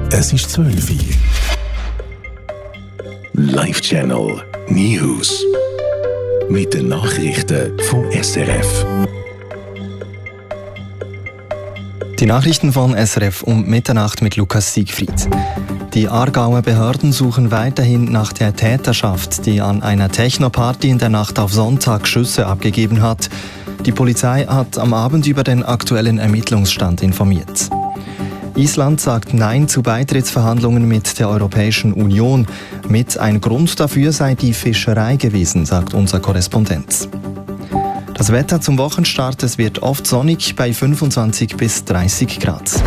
Es ist 12 Uhr. Live Channel News. Mit den Nachrichten vom SRF. Die Nachrichten von SRF um Mitternacht mit Lukas Siegfried. Die Aargauer Behörden suchen weiterhin nach der Täterschaft, die an einer Techno-Party in der Nacht auf Sonntag Schüsse abgegeben hat. Die Polizei hat am Abend über den aktuellen Ermittlungsstand informiert. Island sagt Nein zu Beitrittsverhandlungen mit der Europäischen Union. Mit ein Grund dafür sei die Fischerei gewesen, sagt unser Korrespondent. Das Wetter zum Wochenstart, es wird oft sonnig bei 25 bis 30 Grad.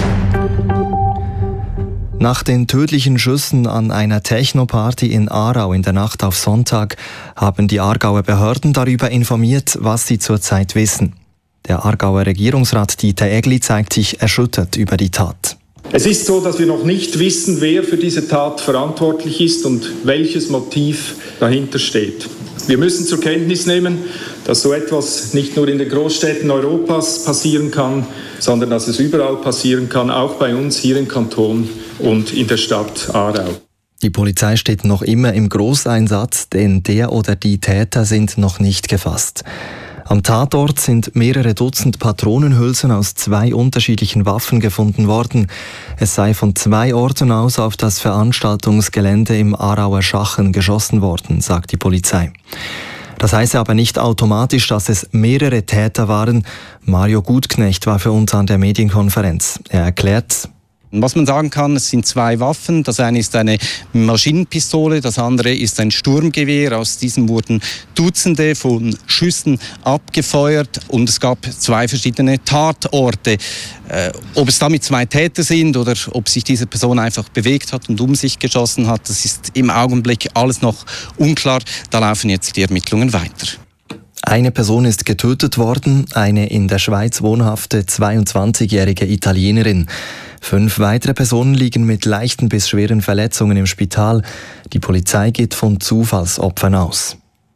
Nach den tödlichen Schüssen an einer Techno-Party in Aarau in der Nacht auf Sonntag haben die Aargauer Behörden darüber informiert, was sie zurzeit wissen. Der Aargauer Regierungsrat Dieter Egli zeigt sich erschüttert über die Tat. Es ist so, dass wir noch nicht wissen, wer für diese Tat verantwortlich ist und welches Motiv dahinter steht. Wir müssen zur Kenntnis nehmen, dass so etwas nicht nur in den Großstädten Europas passieren kann, sondern dass es überall passieren kann, auch bei uns hier im Kanton und in der Stadt Aarau. Die Polizei steht noch immer im Großeinsatz, denn der oder die Täter sind noch nicht gefasst. Am Tatort sind mehrere Dutzend Patronenhülsen aus 2 unterschiedlichen Waffen gefunden worden. Es sei von 2 Orten aus auf das Veranstaltungsgelände im Aarauer Schachen geschossen worden, sagt die Polizei. Das heiße aber nicht automatisch, dass es mehrere Täter waren. Mario Gutknecht war für uns an der Medienkonferenz. Er erklärt: Was man sagen kann, es sind 2 Waffen. Das eine ist eine Maschinenpistole, das andere ist ein Sturmgewehr. Aus diesem wurden Dutzende von Schüssen abgefeuert und es gab 2 verschiedene Tatorte. Ob es damit 2 Täter sind oder ob sich diese Person einfach bewegt hat und um sich geschossen hat, das ist im Augenblick alles noch unklar. Da laufen jetzt die Ermittlungen weiter. Eine Person ist getötet worden, eine in der Schweiz wohnhafte 22-jährige Italienerin. 5 weitere Personen liegen mit leichten bis schweren Verletzungen im Spital. Die Polizei geht von Zufallsopfern aus.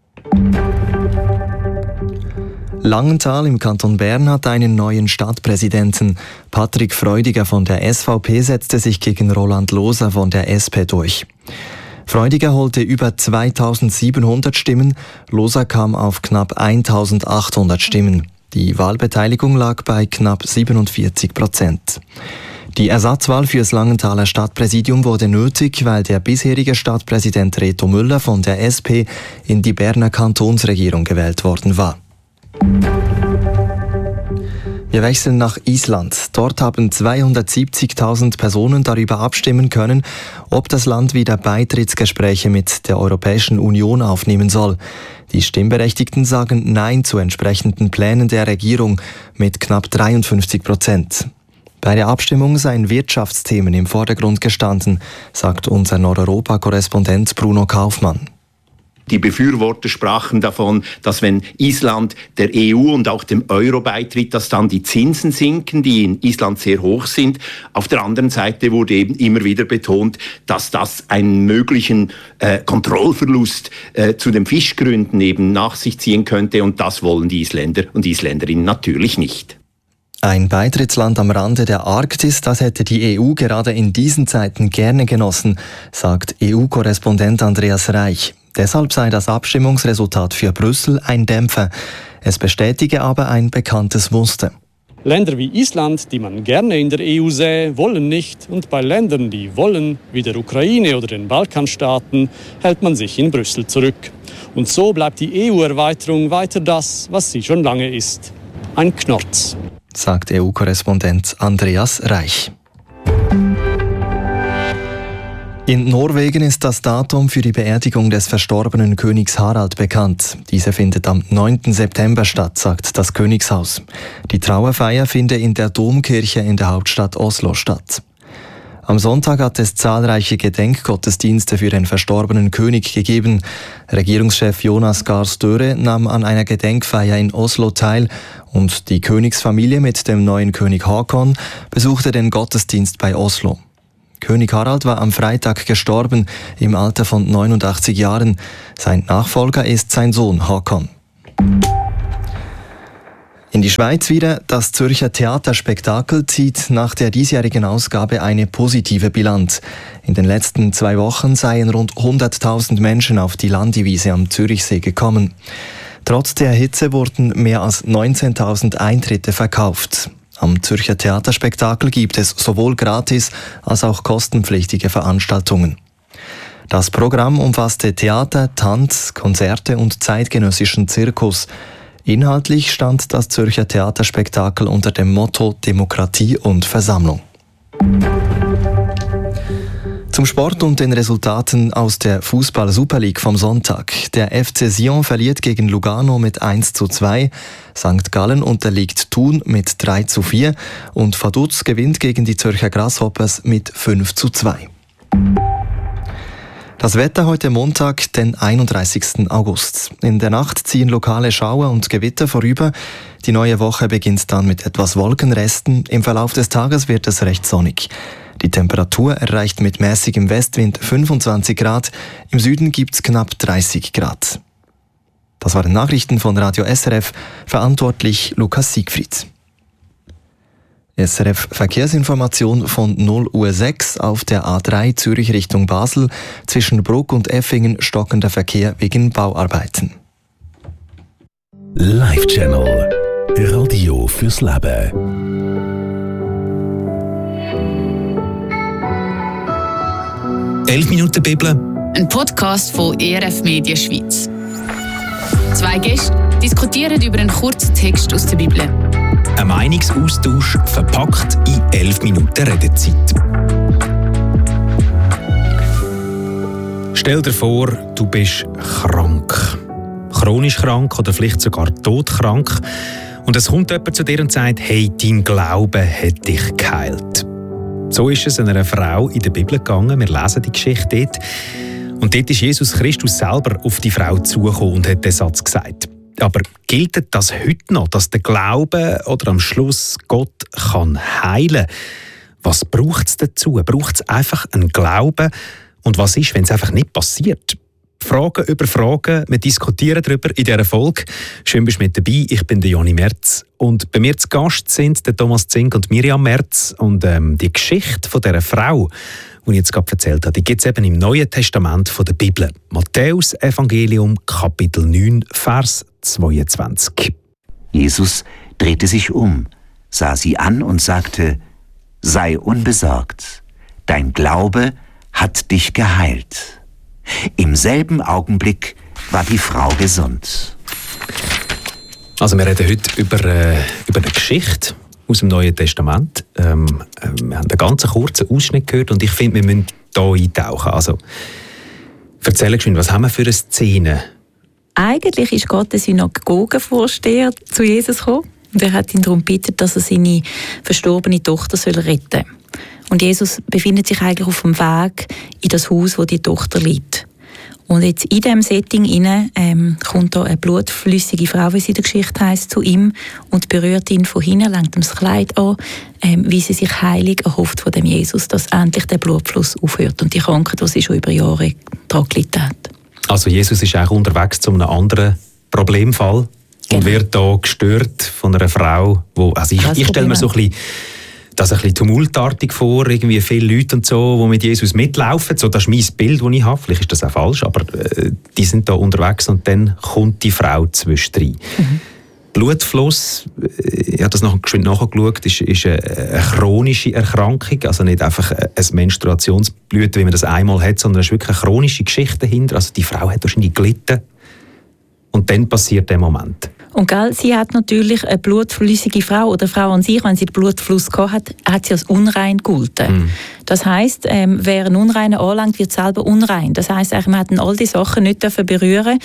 Langenthal im Kanton Bern hat einen neuen Stadtpräsidenten. Patrick Freudiger von der SVP setzte sich gegen Roland Loser von der SP durch. Freudiger holte über 2700 Stimmen, Loser kam auf knapp 1800 Stimmen. Die Wahlbeteiligung lag bei knapp 47%. Die Ersatzwahl fürs Langenthaler Stadtpräsidium wurde nötig, weil der bisherige Stadtpräsident Reto Müller von der SP in die Berner Kantonsregierung gewählt worden war. Wir wechseln nach Island. Dort haben 270.000 Personen darüber abstimmen können, ob das Land wieder Beitrittsgespräche mit der Europäischen Union aufnehmen soll. Die Stimmberechtigten sagen Nein zu entsprechenden Plänen der Regierung mit knapp 53%. Bei der Abstimmung seien Wirtschaftsthemen im Vordergrund gestanden, sagt unser Nordeuropa-Korrespondent Bruno Kaufmann. Die Befürworter sprachen davon, dass wenn Island der EU und auch dem Euro beitritt, dass dann die Zinsen sinken, die in Island sehr hoch sind. Auf der anderen Seite wurde eben immer wieder betont, dass das einen möglichen Kontrollverlust zu den Fischgründen eben nach sich ziehen könnte, und das wollen die Isländer und Isländerinnen natürlich nicht. Ein Beitrittsland am Rande der Arktis, das hätte die EU gerade in diesen Zeiten gerne genossen, sagt EU-Korrespondent Andreas Reich. Deshalb sei das Abstimmungsresultat für Brüssel ein Dämpfer. Es bestätige aber ein bekanntes Muster. Länder wie Island, die man gerne in der EU sähe, wollen nicht. Und bei Ländern, die wollen, wie der Ukraine oder den Balkanstaaten, hält man sich in Brüssel zurück. Und so bleibt die EU-Erweiterung weiter das, was sie schon lange ist: ein Knorz, sagt EU-Korrespondent Andreas Reich. In Norwegen ist das Datum für die Beerdigung des verstorbenen Königs Harald bekannt. Diese findet am 9. September statt, sagt das Königshaus. Die Trauerfeier finde in der Domkirche in der Hauptstadt Oslo statt. Am Sonntag hat es zahlreiche Gedenkgottesdienste für den verstorbenen König gegeben. Regierungschef Jonas Gahr Støre nahm an einer Gedenkfeier in Oslo teil und die Königsfamilie mit dem neuen König Haakon besuchte den Gottesdienst bei Oslo. König Harald war am Freitag gestorben, im Alter von 89 Jahren. Sein Nachfolger ist sein Sohn Haakon. In die Schweiz wieder. Das Zürcher Theaterspektakel zieht nach der diesjährigen Ausgabe eine positive Bilanz. In den letzten 2 Wochen seien rund 100.000 Menschen auf die Landiwiese am Zürichsee gekommen. Trotz der Hitze wurden mehr als 19.000 Eintritte verkauft. Am Zürcher Theaterspektakel gibt es sowohl gratis als auch kostenpflichtige Veranstaltungen. Das Programm umfasste Theater, Tanz, Konzerte und zeitgenössischen Zirkus. Inhaltlich stand das Zürcher Theaterspektakel unter dem Motto Demokratie und Versammlung. Zum Sport und den Resultaten aus der Fußball-Super League vom Sonntag. Der FC Sion verliert gegen Lugano mit 1:2, St. Gallen unterliegt Thun mit 3:4 und Vaduz gewinnt gegen die Zürcher Grasshoppers mit 5:2. Das Wetter heute Montag, den 31. August. In der Nacht ziehen lokale Schauer und Gewitter vorüber. Die neue Woche beginnt dann mit etwas Wolkenresten. Im Verlauf des Tages wird es recht sonnig. Die Temperatur erreicht mit mäßigem Westwind 25 Grad. Im Süden gibt es knapp 30 Grad. Das waren Nachrichten von Radio SRF. Verantwortlich Lukas Siegfried. SRF Verkehrsinformation von 0:06 Uhr auf der A3 Zürich Richtung Basel. Zwischen Bruck und Effingen stockender Verkehr wegen Bauarbeiten. Live Channel. Radio fürs Leben. «11 Bibel». Ein Podcast von ERF Media Schweiz. 2 Gäste diskutieren über einen kurzen Text aus der Bibel. Ein Meinungsaustausch verpackt in 11 Minuten Redezeit. Stell dir vor, du bist krank. Chronisch krank oder vielleicht sogar todkrank. Und es kommt jemand zu dir und sagt, hey, dein Glaube hat dich geheilt. So ist es einer Frau in der Bibel gegangen. Wir lesen die Geschichte dort. Und dort ist Jesus Christus selber auf die Frau zugekommen und hat den Satz gesagt. Aber gilt das heute noch, dass der Glaube oder am Schluss Gott kann heilen? Was braucht es dazu? Braucht es einfach einen Glauben? Und was ist, wenn es einfach nicht passiert? Fragen über Fragen, wir diskutieren darüber in dieser Folge. Schön, bist du mit dabei. Ich bin der Joni Merz. Und bei mir zu Gast sind der Thomas Zink und Miriam Merz. Und die Geschichte von dieser Frau, die ich jetzt gerade erzählt habe, die gibt es eben im Neuen Testament von der Bibel. Matthäus Evangelium, Kapitel 9, Vers 22. Jesus drehte sich um, sah sie an und sagte, sei unbesorgt, dein Glaube hat dich geheilt. Im selben Augenblick war die Frau gesund. Also wir reden heute über eine Geschichte aus dem Neuen Testament. Wir haben einen ganz kurzen Ausschnitt gehört und ich finde, wir müssen hier eintauchen. Also, erzähl geschwind, was haben wir für eine Szene? Eigentlich ist Gott der Synagogenvorsteher zu Jesus gekommen und er hat ihn darum gebeten, dass er seine verstorbene Tochter retten soll. Und Jesus befindet sich eigentlich auf dem Weg in das Haus, wo die Tochter liegt. Und jetzt in diesem Setting kommt da eine blutflüssige Frau, wie sie in der Geschichte heisst, zu ihm und berührt ihn von hinten, lenkt ihm das Kleid an, wie sie sich heilig erhofft von dem Jesus, dass endlich der Blutfluss aufhört und die Krankheit, die sie schon über Jahre daran gelitten hat. Also Jesus ist auch unterwegs zu einem anderen Problemfall und wird da gestört von einer Frau, ich stelle mir so ein bisschen tumultartig vor, irgendwie viele Leute und so, die mit Jesus mitlaufen. So, das ist mein Bild, das ich habe. Vielleicht ist das auch falsch, aber die sind da unterwegs und dann kommt die Frau zwischendrin. Mhm. Blutfluss, ich habe das nachgeschaut, ist eine chronische Erkrankung, also nicht einfach ein Menstruationsbluten, wie man das einmal hat, sondern es ist wirklich eine chronische Geschichte dahinter. Also die Frau hat wahrscheinlich gelitten und dann passiert der Moment. Und sie hat natürlich eine blutflüssige Frau oder eine Frau an sich, wenn sie den Blutfluss gehabt hat sie als unrein gegolten. Mm. Das heisst, wer einen Unreinen anlangt, wird selber unrein. Das heisst, man hat all die Sachen nicht berühren,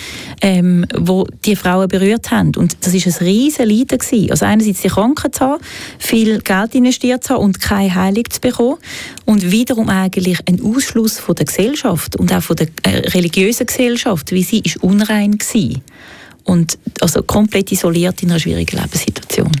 wo die Frauen berührt haben. Und das war ein riesen Leiden gewesen. Also einerseits die Krankheit zu haben, viel Geld investiert zu haben und keine Heilung zu bekommen. Und wiederum eigentlich ein Ausschluss von der Gesellschaft und auch von der religiösen Gesellschaft, wie sie ist unrein gewesen. Und also komplett isoliert in einer schwierigen Lebenssituation.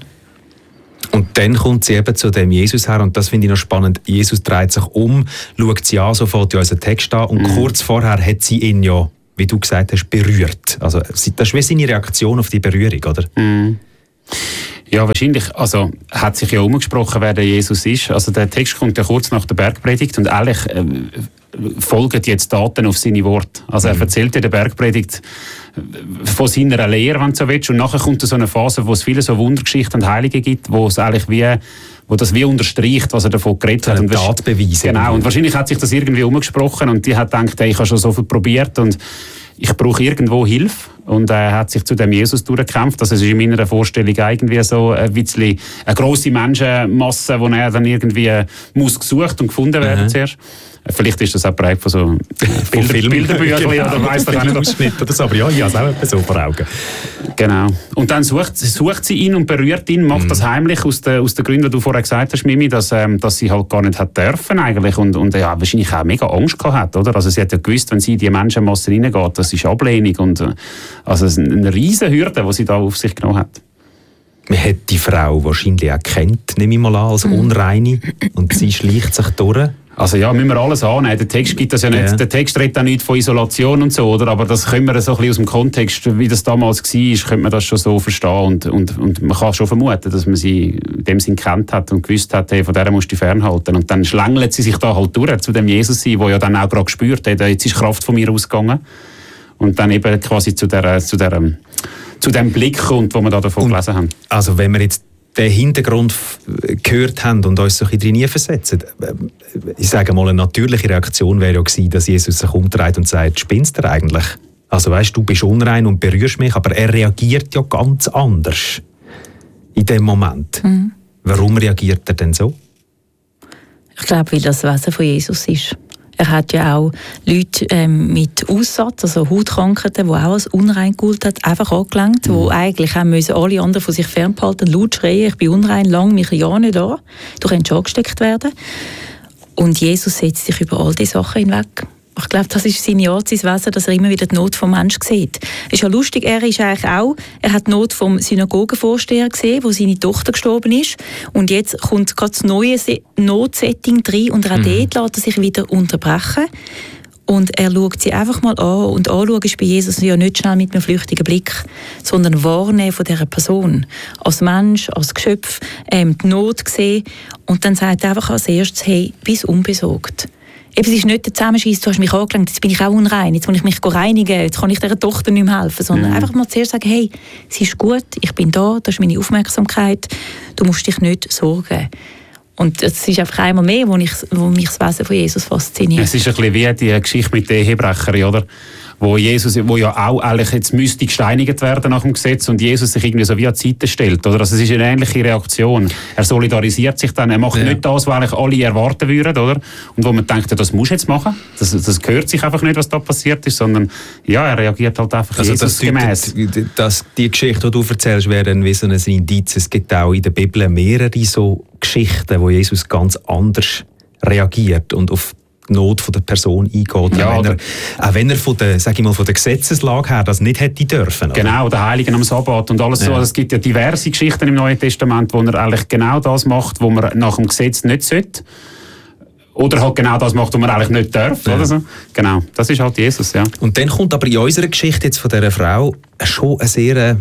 Und dann kommt sie eben zu dem Jesus her und das finde ich noch spannend. Jesus dreht sich um, schaut sie an, so fängt ja unser Text an und kurz vorher hat sie ihn ja, wie du gesagt hast, berührt. Also das ist wie seine Reaktion auf die Berührung, oder? Ja, wahrscheinlich. Also hat sich ja umgesprochen, wer der Jesus ist. Also der Text kommt ja kurz nach der Bergpredigt und eigentlich folgen jetzt Daten auf seine Worte. Also er erzählt in der Bergpredigt von seiner Lehre, wenn du so willst. Und nachher kommt so eine Phase, wo es viele so Wundergeschichten und Heilige gibt, wo es eigentlich wo das wie unterstreicht, was er davon geredet hat. Und Tatbeweise. Genau. Und wahrscheinlich hat sich das irgendwie umgesprochen und die hat gedacht, hey, ich habe schon so viel probiert und ich brauche irgendwo Hilfe. Und er hat sich zu dem Jesus durchgekämpft. Das ist in meiner Vorstellung irgendwie so ein bisschen eine grosse Menschenmasse, die er dann irgendwie muss gesucht und gefunden werden zuerst. Vielleicht ist das auch prägt von so Bilderbüchern oder weiss ich nicht. Ausschnitt oder so, aber ja, ich habe es auch etwas so vor Augen. Genau. Und dann sucht sie ihn und berührt ihn, macht das heimlich aus den Gründen, die du vorher gesagt hast, Mimi, dass sie halt gar nicht hat dürfen eigentlich und ja, wahrscheinlich auch mega Angst gehabt hat, oder? Also sie hat ja gewusst, wenn sie in die Menschenmasse reingeht, das ist Ablehnung und also eine riesen Hürde, die sie da auf sich genommen hat. Man hat die Frau wahrscheinlich auch kennt, nehme ich mal an, als Unreine und sie schleicht sich durch. Also ja, müssen wir alles annehmen. Der Text gibt das ja nicht. Der Text redet auch nicht von Isolation und so, oder? Aber das können wir so ein bisschen aus dem Kontext, wie das damals war, könnte man das schon so verstehen und man kann schon vermuten, dass man sie in dem Sinn kennt hat und gewusst hat, hey, von der musst du dich fernhalten. Und dann schlängelt sie sich da halt durch zu dem Jesus sein, der ja dann auch gerade gespürt hat, jetzt ist Kraft von mir ausgegangen. Und dann eben quasi zu dem Blick kommt, den wir da davon gelesen haben. Also wenn wir jetzt den Hintergrund gehört haben und uns so ein bisschen versetzen, ich sage mal, eine natürliche Reaktion wäre ja gewesen, dass Jesus sich umdreht und sagt, spinnst du eigentlich? Also weißt, du bist unrein und berührst mich, aber er reagiert ja ganz anders in dem Moment. Warum reagiert er denn so? Ich glaube, weil das Wesen von Jesus ist. Er hat ja auch Leute mit Aussatz, also Hautkrankheiten, die auch als unrein gehalten hat, einfach angelangt, die eigentlich haben müssen alle anderen von sich fernbehalten, laut schreien, ich bin unrein, lang mich ja nicht an. Du kannst angesteckt werden. Und Jesus setzt sich über all diese Sachen hinweg. Ich glaube, das ist seine Art, sein Wesen, dass er immer wieder die Not vom Menschen sieht. Es ist ja lustig, er hat die Not vom Synagogenvorsteher gesehen, wo seine Tochter gestorben ist. Und jetzt kommt gerade das neue Notsetting rein und auch dort lässt er sich wieder unterbrechen. Und er schaut sie einfach mal an. Und anschauen ist bei Jesus ja nicht schnell mit einem flüchtigen Blick, sondern wahrnehmen von dieser Person. Als Mensch, als Geschöpf, die Not sehen. Und dann sagt er einfach als erstes, hey, bist unbesorgt. Es ist nicht der Zusammenscheiss, du hast mich angelangt, jetzt bin ich auch unrein, jetzt muss ich mich reinigen, jetzt kann ich dieser Tochter nicht mehr helfen, sondern einfach mal zuerst sagen, hey, es ist gut, ich bin da, das ist meine Aufmerksamkeit, du musst dich nicht sorgen. Und das ist einfach einmal mehr, wo mich das Wesen von Jesus fasziniert. Es ist ein bisschen wie die Geschichte mit der Ehebrecherin, oder? Wo Jesus, wo ja auch eigentlich jetzt müsste gesteinigt werden nach dem Gesetz und Jesus sich irgendwie so wie an die Seite stellt, oder? Also es ist eine ähnliche Reaktion. Er solidarisiert sich dann, er macht nicht das, was eigentlich alle erwarten würden, oder? Und wo man denkt, das musst du jetzt machen, das gehört sich einfach nicht, was da passiert ist, sondern ja, er reagiert halt einfach also Jesus-gemäss. Die Geschichte, die du erzählst, wäre wie so ein Indiz. Es gibt auch in der Bibel mehrere so Geschichten, wo Jesus ganz anders reagiert und auf die Not der Person eingeht, ja, auch wenn er von der Gesetzeslage her das nicht hätte dürfen. Oder? Genau, der Heiligen am Sabbat und alles so. Also es gibt ja diverse Geschichten im Neuen Testament, wo er eigentlich genau das macht, was man nach dem Gesetz nicht sollte. Oder halt genau das macht, was man eigentlich nicht darf. Ja. Oder so. Genau, das ist halt Jesus, ja. Und dann kommt aber in unserer Geschichte jetzt von dieser Frau schon eine sehr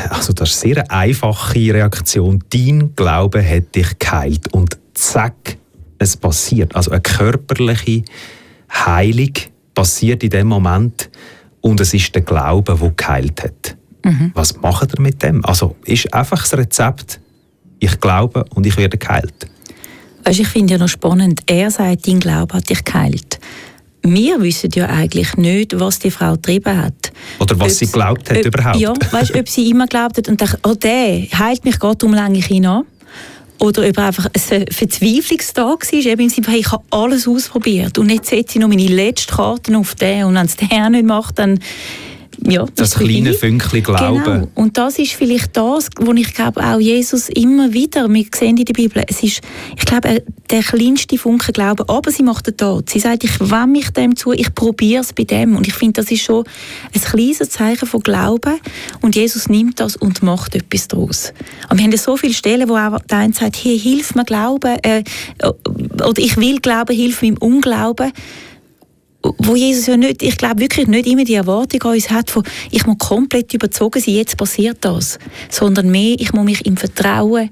einfache Reaktion. Dein Glaube hat dich geheilt. Und zack, es passiert. Also eine körperliche Heilung passiert in dem Moment und es ist der Glaube, der geheilt hat. Was macht er mit dem? Also ist einfach das Rezept, ich glaube und ich werde geheilt. Weißt, ich finde ja noch spannend, er sagt, dein Glaube hat dich geheilt. Wir wissen ja eigentlich nicht, was die Frau getrieben hat. Oder was sie geglaubt hat überhaupt. Ja, weißt, ob sie immer geglaubt hat und dachte, oh, der heilt mich gerade, darum länge ich ihn an. Oder ob einfach ein Verzweiflungstag war, eben im Sinne, hey, ich habe alles ausprobiert und jetzt setze ich noch meine letzte Karte auf den und wenn es der nicht macht, dann ja, das kleine Fünkchen Glauben. Genau. Und das ist vielleicht das, wo ich glaube, auch Jesus immer wieder, wir sehen in der Bibel, es ist, ich glaube, der kleinste Funken Glauben, aber sie macht den Tod. Sie sagt, ich wende mich dem zu, ich probiere es bei dem. Und ich finde, das ist schon ein kleines Zeichen von Glauben. Und Jesus nimmt das und macht etwas daraus. Und wir haben ja so viele Stellen, wo auch der eine sagt, hey, hilf mir Glauben, oder ich will Glauben, hilf mir im Unglauben. wo Jesus ja nicht, ich glaube wirklich nicht immer die Erwartung an uns hat, von ich muss komplett überzogen sein, jetzt passiert das. Sondern mehr, ich muss mich ihm vertrauen,